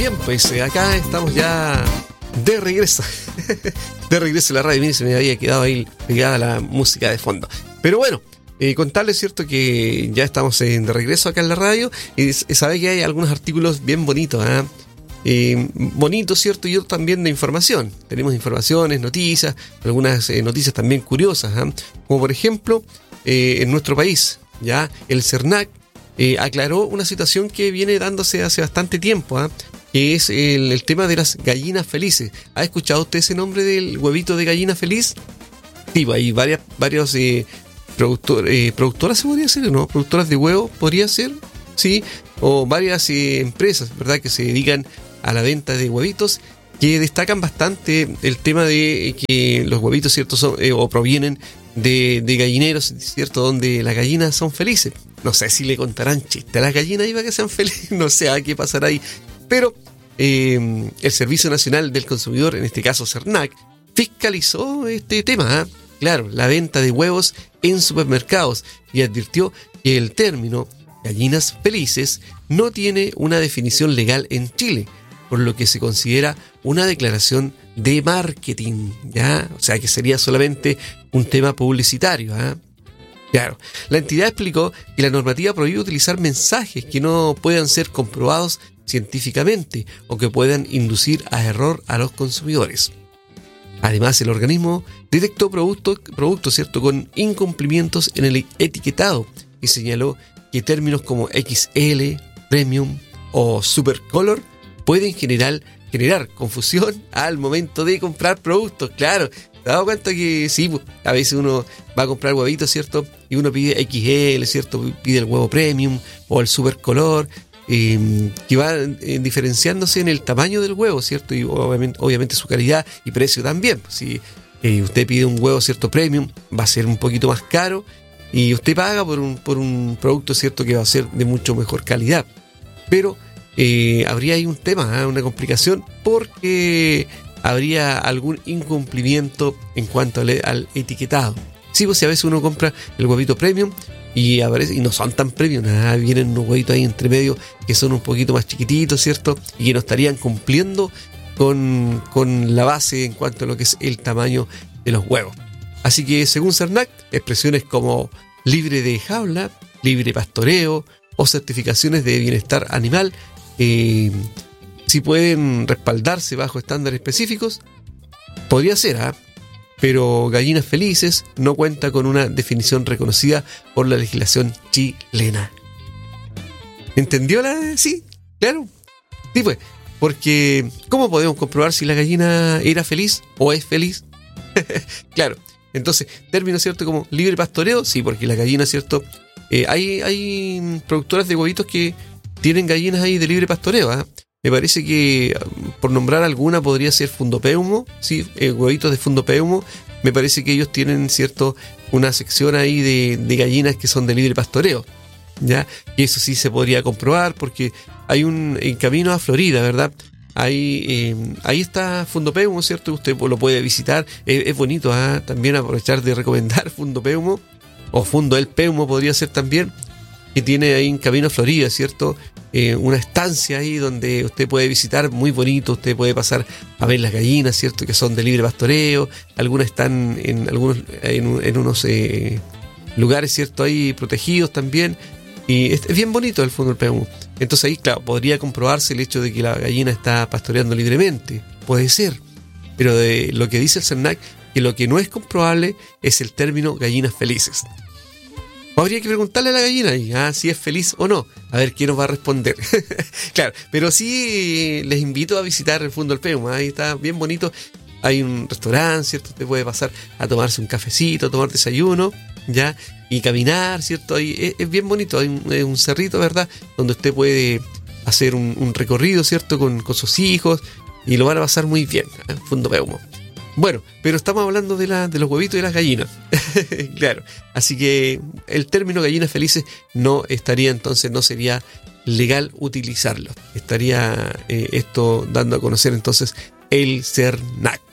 Bien, pues acá estamos ya de regreso. De regreso a la radio. Mire, se me había quedado ahí pegada la música de fondo. Pero bueno, contarles, cierto, que ya estamos de regreso acá en la radio. Y sabe que hay algunos artículos bien bonitos, bonitos, cierto, y otros también de información. Tenemos informaciones, noticias, algunas noticias también curiosas, como por ejemplo, en nuestro país, ya el CERNAC aclaró una situación que viene dándose hace bastante tiempo, que es el tema de las gallinas felices. ¿Ha escuchado usted ese nombre del huevito de gallina feliz? Sí, hay varios productoras, se podría decir, ¿no? Productoras de huevos, podría ser, sí, o varias empresas, ¿verdad?, que se dedican a la venta de huevitos, que destacan bastante el tema de que los huevitos, cierto, son o provienen de gallineros, cierto, donde las gallinas son felices. No sé si le contarán chistes a las gallinas ahí para que sean felices, no sé a qué pasará ahí. Pero el Servicio Nacional del Consumidor, en este caso CERNAC, fiscalizó este tema, claro, la venta de huevos en supermercados, y advirtió que el término gallinas felices no tiene una definición legal en Chile, por lo que se considera una declaración de marketing, ¿ya? O sea que sería solamente un tema publicitario, Claro, la entidad explicó que la normativa prohíbe utilizar mensajes que no puedan ser comprobados científicamente o que puedan inducir a error a los consumidores. Además, el organismo detectó productos, ¿cierto?, con incumplimientos en el etiquetado y señaló que términos como XL, Premium o Supercolor pueden generar confusión al momento de comprar productos. Claro, ¿te has dado cuenta que sí? A veces uno va a comprar huevitos, ¿cierto?, y uno pide XL, ¿cierto?, pide el huevo Premium o el Supercolor, que va diferenciándose en el tamaño del huevo, ¿cierto?, y obviamente su calidad y precio también. Si usted pide un huevo, ¿cierto?, Premium, va a ser un poquito más caro y usted paga por un producto, ¿cierto?, que va a ser de mucho mejor calidad. Pero habría ahí un tema, una complicación, porque habría algún incumplimiento en cuanto al etiquetado. Sí, pues si a veces uno compra el huevito Premium y no son tan premium, vienen unos huevitos ahí entre medio que son un poquito más chiquititos, ¿cierto?, y que no estarían cumpliendo con la base en cuanto a lo que es el tamaño de los huevos. Así que, según CERNAC, expresiones como libre de jaula, libre pastoreo o certificaciones de bienestar animal sí pueden respaldarse bajo estándares específicos. Podría ser, pero gallinas felices no cuenta con una definición reconocida por la legislación chilena. ¿Entendió sí? Claro. Sí, pues, porque ¿cómo podemos comprobar si la gallina era feliz o es feliz? Claro. Entonces, términos, ¿cierto?, como libre pastoreo, sí, porque la gallina, ¿cierto? Hay productoras de huevitos que tienen gallinas ahí de libre pastoreo, Me parece que, por nombrar alguna, podría ser Fundopeumo, sí, huevitos de Fundopeumo. Me parece que ellos tienen, ¿cierto?, una sección ahí de gallinas que son de libre pastoreo, ¿ya? Y eso sí se podría comprobar porque hay en camino a Florida, ¿verdad? Ahí está Fundopeumo, ¿cierto? Usted lo puede visitar. Es bonito, también aprovechar de recomendar Fundopeumo, o Fundo el Peumo podría ser también, que tiene ahí en camino a Florida, ¿cierto? Una estancia ahí donde usted puede visitar, muy bonito. Usted puede pasar a ver las gallinas, ¿cierto?, que son de libre pastoreo. Algunas están en unos lugares, ¿cierto?, ahí protegidos también. Y es bien bonito el Fundo del Peumo. Entonces ahí, claro, podría comprobarse el hecho de que la gallina está pastoreando libremente. Puede ser. Pero de lo que dice el CERNAC, que lo que no es comprobable es el término gallinas felices. Habría que preguntarle a la gallina ahí, si es feliz o no. A ver quién nos va a responder. Claro, pero sí les invito a visitar el Fundo del Peumo. Ahí está bien bonito. Hay un restaurante, ¿cierto? Usted puede pasar a tomarse un cafecito, a tomar desayuno, ¿ya? Y caminar, ¿cierto? Ahí es bien bonito. Hay un cerrito, ¿verdad?, donde usted puede hacer un recorrido, ¿cierto?, con sus hijos, y lo van a pasar muy bien, Fundo Peumo. Bueno, pero estamos hablando de los huevitos y las gallinas. Claro, así que el término gallinas felices no sería legal utilizarlo. Estaría esto dando a conocer entonces el CERNAC.